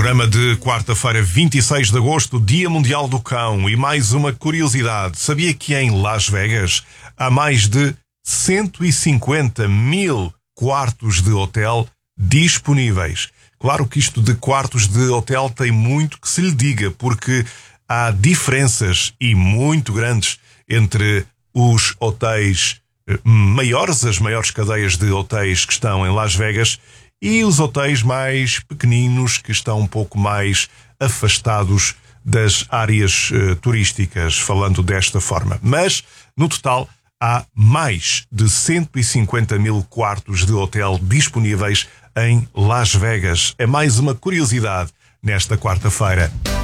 Programa de quarta-feira, 26 de agosto, Dia Mundial do Cão. E mais uma curiosidade. Sabia que em Las Vegas há mais de 150 mil quartos de hotel disponíveis? Claro que isto de quartos de hotel tem muito que se lhe diga, porque há diferenças e muito grandes entre os hotéis maiores, as maiores cadeias de hotéis que estão em Las Vegas, e os hotéis mais pequeninos que estão um pouco mais afastados das áreas turísticas, falando desta forma. Mas, no total, há mais de 150 mil quartos de hotel disponíveis em Las Vegas. É mais uma curiosidade nesta quarta-feira.